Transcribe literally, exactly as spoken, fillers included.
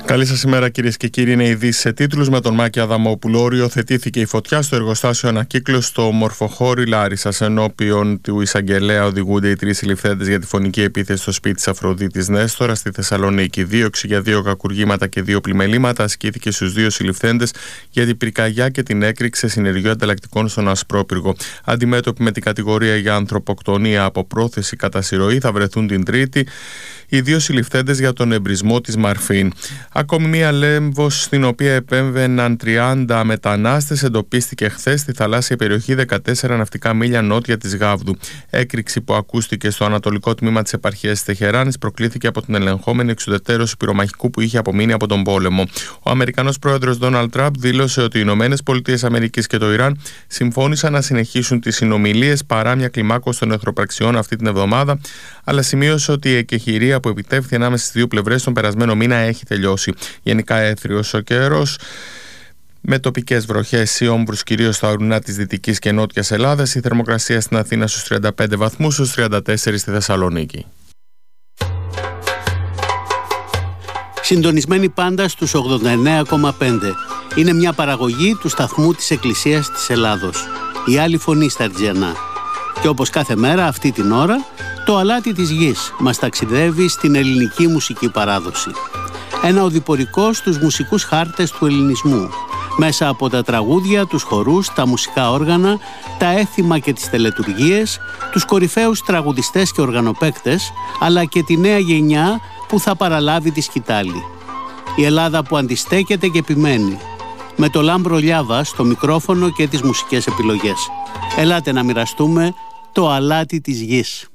Καλή σας ημέρα, κυρίες και κύριοι. Είναι ειδήσεις σε τίτλους με τον Μάκη Αδαμόπουλο. Οριοθετήθηκε η φωτιά στο εργοστάσιο ανακύκλωσης στο Μορφοχώρι Λάρισσας. Ενώπιον του εισαγγελέα οδηγούνται οι τρεις συλληφθέντες για τη φωνική επίθεση στο σπίτι της Αφροδίτης Νέστορα στη Θεσσαλονίκη. Δίωξη για δύο κακουργήματα και δύο πλημελήματα ασκήθηκε στους δύο συλληφθέντες για την πυρκαγιά και την έκρηξη σε συνεργείο ανταλλακτικών στον Ασπρόπυργο. Αντιμέτωποι με την κατηγορία για ανθρωποκτονία από πρόθεση κατά συρροή, θα βρεθούν την Τρίτη οι δύο συλληφθέντες για τον εμπρισμό της Μαρφίν. Ακόμη μία λέμβος στην οποία επέμβαιναν τριάντα μετανάστες εντοπίστηκε χθες στη θαλάσσια περιοχή δεκατέσσερα ναυτικά μίλια νότια της Γάβδου. Έκρηξη που ακούστηκε στο ανατολικό τμήμα της επαρχίας της Τεχεράνης προκλήθηκε από την ελεγχόμενη εξουδετερώση πυρομαχικού που είχε απομείνει από τον πόλεμο. Ο Αμερικανός πρόεδρος Ντόναλντ Τραμπ δήλωσε ότι οι Ηνωμένες Πολιτείες Αμερικής και το Ιράν συμφώνησαν να συνεχίσουν τις συνομιλίες παρά μια κλιμάκωση των εχθροπραξιών αυτή την εβδομάδα, αλλά σημείωσε ότι η εκεχηρία που επιτεύχθη ανάμεσα στις δύο πλευρές τον περασμένο μήνα έχει τελειώσει. Γενικά έθριος ο καιρός, με τοπικές βροχές ή όμβρους κυρίως στα ορεινά της Δυτικής και Νότιας Ελλάδας. Η θερμοκρασία στην Αθήνα στους τριάντα πέντε βαθμούς, στους τριάντα τέσσερα στη Θεσσαλονίκη. Συντονισμένοι πάντα στους ογδόντα εννέα κόμμα πέντε. Είναι μια παραγωγή του σταθμού της Εκκλησίας της Ελλάδος. Η άλλη φωνή στα Αρτζιανά. Και όπως κάθε μέρα αυτή την ώρα, το αλάτι της γης μας ταξιδεύει στην ελληνική μουσική παράδοση. Ένα οδηπορικό στους μουσικούς χάρτες του ελληνισμού, μέσα από τα τραγούδια, τους χορούς, τα μουσικά όργανα, τα έθιμα και τις τελετουργίες, τους κορυφαίους τραγουδιστές και οργανοπαίκτες, αλλά και τη νέα γενιά που θα παραλάβει τη σκητάλη. Η Ελλάδα που αντιστέκεται και επιμένει, με το Λάμπρο Λιάβα στο μικρόφωνο και τις μουσικές επιλογές. Ελάτε να μοιραστούμε το αλάτι της γης.